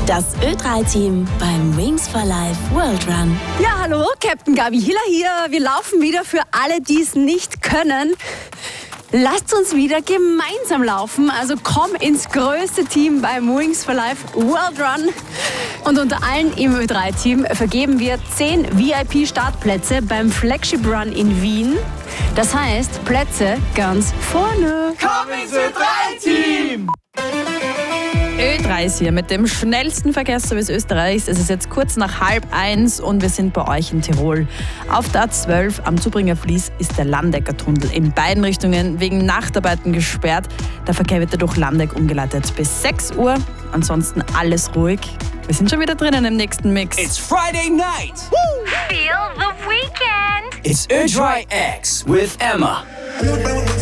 Das Ö3-Team beim Wings for Life World Run. Ja, hallo, Captain Gabi Hiller hier. Wir laufen wieder für alle, die es nicht können. Lasst uns wieder gemeinsam laufen. Also komm ins größte Team beim Wings for Life World Run. Und unter allen im Ö3-Team vergeben wir 10 VIP-Startplätze beim Flagship Run in Wien. Das heißt, Plätze ganz vorne. Komm ins Ö3-Team! Ö3 ist hier mit dem schnellsten Verkehrsservice Österreichs. Es ist jetzt kurz nach 12:30 und wir sind bei euch in Tirol. Auf der A12 am Zubringer Fließ ist der Landecker-Tunnel in beiden Richtungen wegen Nachtarbeiten gesperrt. Der Verkehr wird dadurch Landeck umgeleitet bis 6 Uhr. Ansonsten alles ruhig. Wir sind schon wieder drinnen im nächsten Mix. It's Friday night! Feel the weekend! It's Ö3X with Emma.